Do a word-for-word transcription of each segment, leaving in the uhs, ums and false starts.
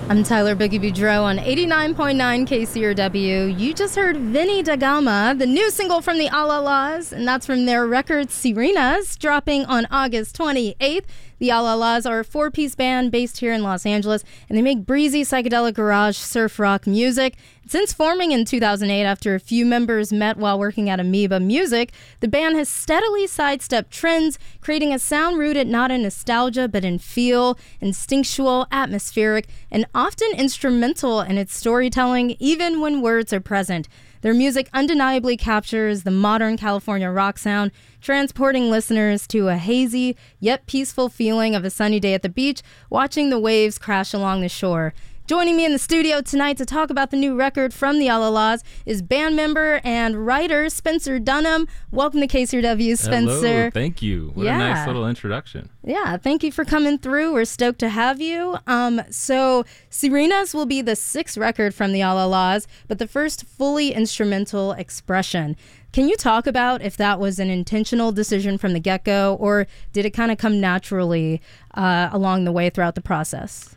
I'm Tyler Boogie Boudreaux on eighty-nine point nine K C R W. You just heard Vinny Da Gama, the new single from the Allah-Las, and that's from their record Sirenas, dropping on August twenty-eighth. The Allah-Las are a four-piece band based here in Los Angeles, and they make breezy psychedelic garage surf rock music. Since forming in two thousand eight after a few members met while working at Amoeba Music, the band has steadily sidestepped trends, creating a sound rooted not in nostalgia but in feel, instinctual, atmospheric, and often instrumental in its storytelling, even when words are present. Their music undeniably captures the modern California rock sound, transporting listeners to a hazy yet peaceful feeling of a sunny day at the beach, watching the waves crash along the shore. Joining me in the studio tonight to talk about the new record from the Allah-Las is band member and writer Spencer Dunham. Welcome to K C R W, Spencer. Hello, thank you. What yeah. a nice little introduction. Yeah, thank you for coming through. We're stoked to have you. Um, so, Sirenas will be the sixth record from the Allah-Las, but the first fully instrumental expression. Can you talk about if that was an intentional decision from the get-go, or did it kind of come naturally uh, along the way throughout the process?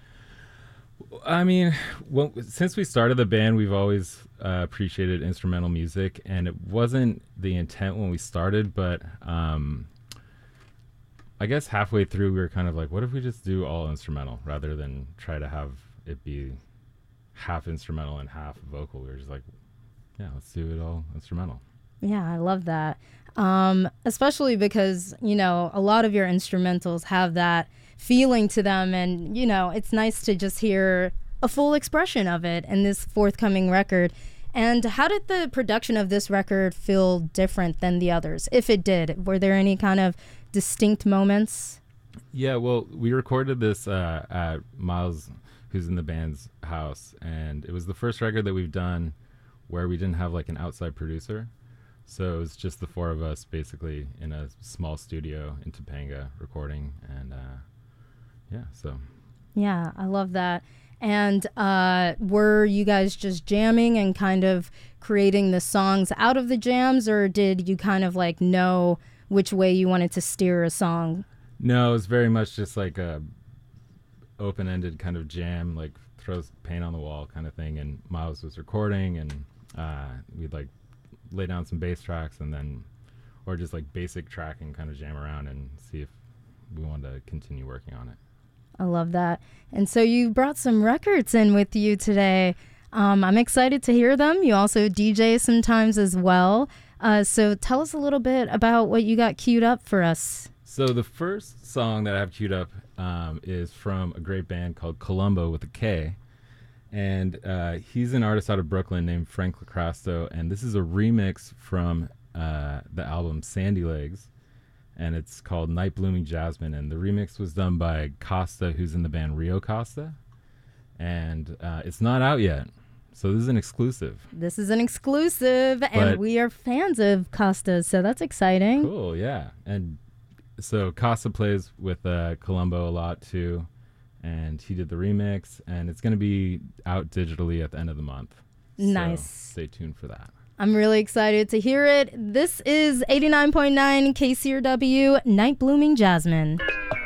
I mean, well, since we started the band, we've always uh, appreciated instrumental music, and it wasn't the intent when we started, but um, I guess halfway through we were kind of like, what if we just do all instrumental rather than try to have it be half instrumental and half vocal? We were just like, yeah, let's do it all instrumental. Yeah, I love that. Um, especially because, you know, a lot of your instrumentals have that feeling to them, and, you know, it's nice to just hear a full expression of it in this forthcoming record. And how did the production of this record feel different than the others, if it did? Were there any kind of distinct moments? Yeah, well, we recorded this uh, at Miles, who's in the band's house, and it was the first record that we've done where we didn't have like an outside producer. So it was just the four of us basically in a small studio in Topanga recording, and uh, yeah, so. Yeah, I love that. And uh, were you guys just jamming and kind of creating the songs out of the jams, or did you kind of like know which way you wanted to steer a song? No, it was very much just like a open-ended kind of jam, like throws paint on the wall kind of thing. And Miles was recording, and uh, we'd like lay down some bass tracks, and then, or just like basic tracking, kind of jam around and see if we wanted to continue working on it. I love that. And so you brought some records in with you today. Um, I'm excited to hear them. You also D J sometimes as well. Uh, so tell us a little bit about what you got queued up for us. So the first song that I have queued up um, is from a great band called Columbo with a K. And uh, he's an artist out of Brooklyn named Frank Lacrasto. And this is a remix from uh, the album Sandy Legs. And it's called Night Blooming Jasmine. And the remix was done by Costa, who's in the band Rio Costa. And uh, it's not out yet. So this is an exclusive. This is an exclusive, But and we are fans of Costa, so that's exciting. Cool, yeah. And so Costa plays with uh, Columbo a lot, too. And he did the remix. And it's going to be out digitally at the end of the month. Nice. So stay tuned for that. I'm really excited to hear it. This is eighty-nine point nine K C R W, Night Blooming Jasmine.